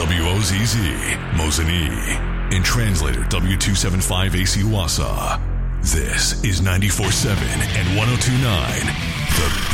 WOZZ, Mosinee. And translator W275AC Wausau. This is 94.7 and 102.9, The